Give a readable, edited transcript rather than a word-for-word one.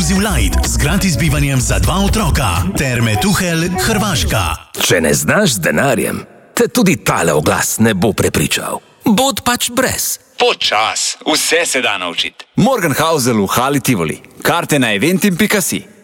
Izzil Light z gratis bivanjem za 2 otroka ter Metuhelj, Hrvaška. Če ne znaš z denarjem, te tudi tale oglas ne bo prepričal. Bod pač brez. Počas, vse se da naučiti. Morgenhausel v Hali Tivoli. Karte na eventim.si.